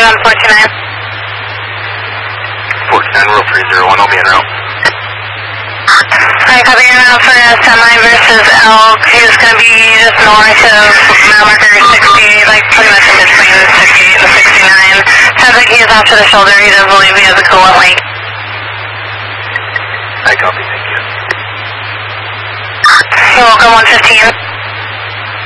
on 49. 49, roll 301, I'll be en route. Alright, copy, you're now for a semi versus elk. He's going to be just north of mile marker 68, like pretty much in between 68 and 69. Sounds like he's off to the shoulder. He doesn't believe he has a coolant leak. I copy, thank you. You're welcome, 115.